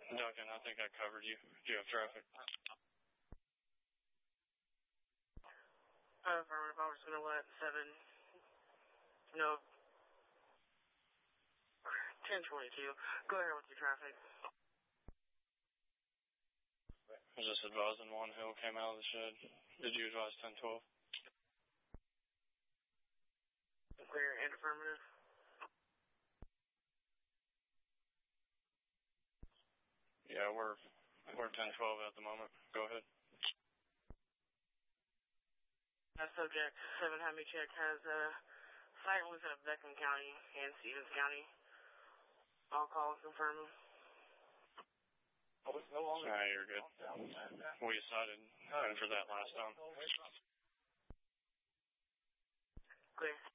Duncan, I think I covered you. Do you have traffic? Affirmative. I was going to let 7, no, 1022. Go ahead with your traffic. I was just advising One Hill came out of the shed. Did you advise 1012? Clear and affirmative. Yeah, we're 1012 at the moment. Go ahead. Subject 7 Hemi check has site within Beckman County and Stevens County. I'll call and confirm them. Nah, you're good. We decided for that last time. Clear.